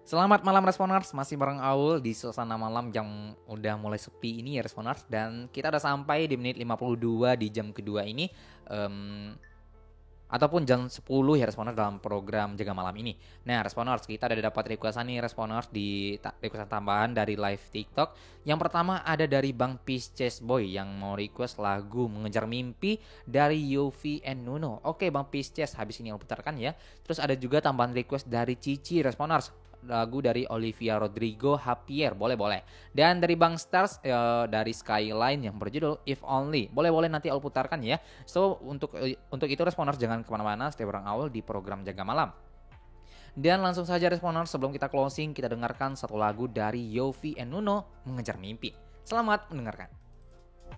Selamat malam Responers, masih bareng Aul di suasana malam yang udah mulai sepi ini ya Responers. Dan kita udah sampai di menit 52 di jam kedua ini, em, ataupun jam 10 ya Responers dalam program Jaga Malam ini. Nah Responers, kita udah dapat requestan nih Responers di requestan tambahan dari live TikTok. Yang pertama ada dari Bang Peace Chase Boy yang mau request lagu Mengejar Mimpi dari Yofi and Nuno. Oke Bang Peace Chase, habis ini aku putarkan ya. Terus ada juga tambahan request dari Cici Responers, lagu dari Olivia Rodrigo Happier, boleh. Dan dari Bang Stars dari Skyline yang berjudul If Only, boleh nanti aku putarkan ya. So untuk itu Responers jangan kemana-mana, stay bareng Aul di program Jaga Malam. Dan langsung saja Responers, sebelum kita closing kita dengarkan satu lagu dari Yofi and Nuno, Mengejar Mimpi. Selamat mendengarkan.